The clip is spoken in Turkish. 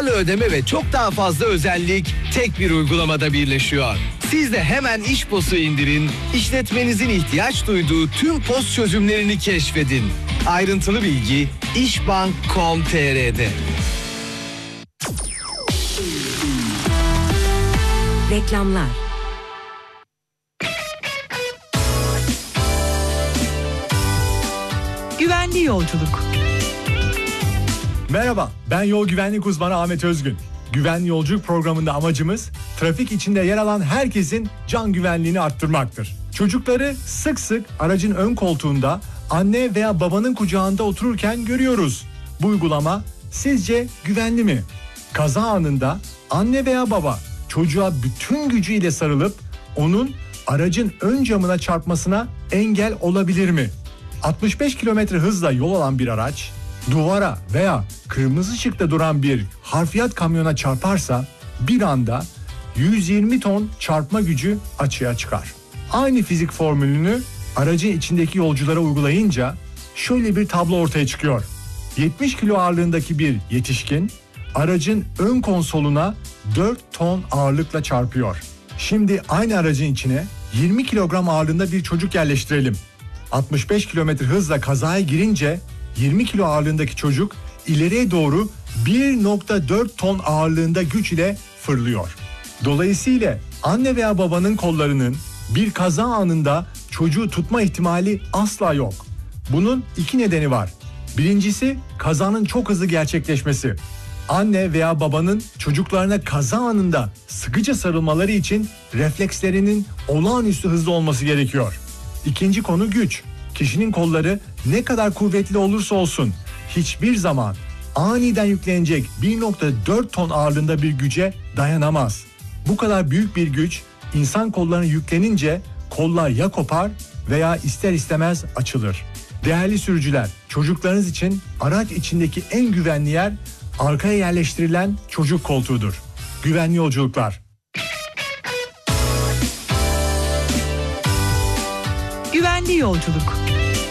tutarlı ödeme ve çok daha fazla özellik tek bir uygulamada birleşiyor. Siz de hemen İşpos'u indirin, işletmenizin ihtiyaç duyduğu tüm POS çözümlerini keşfedin. Ayrıntılı bilgi işbank.com.tr'de. Reklamlar. Güvenli yolculuk. Merhaba, ben yol güvenlik uzmanı Ahmet Özgün. Güvenli yolculuk programında amacımız trafik içinde yer alan herkesin can güvenliğini arttırmaktır. Çocukları sık sık aracın ön koltuğunda anne veya babanın kucağında otururken görüyoruz. Bu uygulama sizce güvenli mi? Kaza anında anne veya baba çocuğa bütün gücüyle sarılıp onun aracın ön camına çarpmasına engel olabilir mi? 65 kilometre hızla yol alan bir araç duvara veya kırmızı ışıkta duran bir harfiyat kamyona çarparsa bir anda 120 ton çarpma gücü açığa çıkar. Aynı fizik formülünü aracın içindeki yolculara uygulayınca şöyle bir tablo ortaya çıkıyor. 70 kilo ağırlığındaki bir yetişkin aracın ön konsoluna 4 ton ağırlıkla çarpıyor. Şimdi aynı aracın içine 20 kilogram ağırlığında bir çocuk yerleştirelim. 65 kilometre hızla kazaya girince 20 kilo ağırlığındaki çocuk ileriye doğru 1.4 ton ağırlığında güç ile fırlıyor. Dolayısıyla anne veya babanın kollarının bir kaza anında çocuğu tutma ihtimali asla yok. Bunun iki nedeni var. Birincisi kazanın çok hızlı gerçekleşmesi. Anne veya babanın çocuklarına kaza anında sıkıca sarılmaları için reflekslerinin olağanüstü hızlı olması gerekiyor. İkinci konu güç. Kişinin kolları ne kadar kuvvetli olursa olsun hiçbir zaman aniden yüklenecek 1.4 ton ağırlığında bir güce dayanamaz. Bu kadar büyük bir güç insan kollarına yüklenince kollar ya kopar veya ister istemez açılır. Değerli sürücüler, çocuklarınız için araç içindeki en güvenli yer arkaya yerleştirilen çocuk koltuğudur. Güvenli yolculuklar. Güvenli yolculuk.